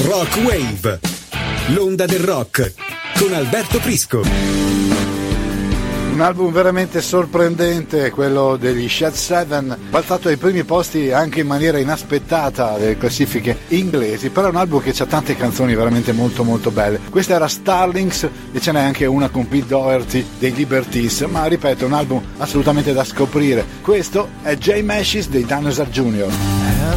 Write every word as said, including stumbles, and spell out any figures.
Rock Wave, l'onda del rock, con Alberto Prisco. Un album veramente sorprendente, quello degli Shed Seven, balzato ai primi posti anche in maniera inaspettata delle classifiche inglesi, però è un album che ha tante canzoni veramente molto molto belle. Questa era Starlings e ce n'è anche una con Pete Doherty dei Liberties, ma ripeto, è un album assolutamente da scoprire. Questo è Jay Mascis dei Dinosaur Junior